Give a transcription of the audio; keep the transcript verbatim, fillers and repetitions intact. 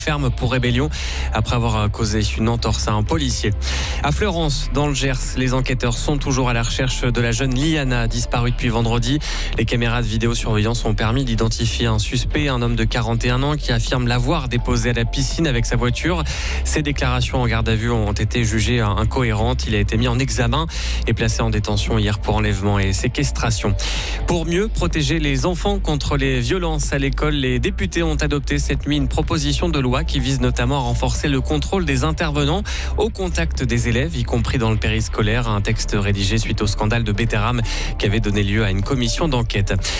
Ferme pour rébellion après avoir causé une entorse à un policier. À Fleurance, dans le Gers, les enquêteurs sont toujours à la recherche de la jeune Liana, disparue depuis vendredi. Les caméras de vidéosurveillance ont permis d'identifier un suspect, un homme de quarante et un ans qui affirme l'avoir déposé à la piscine avec sa voiture. Ses déclarations en garde à vue ont été jugées incohérentes. Il a été mis en examen et placé en détention hier pour enlèvement et séquestration. Pour mieux protéger les enfants contre les violences à l'école, les députés ont adopté cette nuit une proposition de loi qui vise notamment à renforcer le contrôle des intervenants au contact des élèves, y compris dans le périscolaire. Un texte rédigé suite au scandale de Betterham qui avait donné lieu à une commission d'enquête.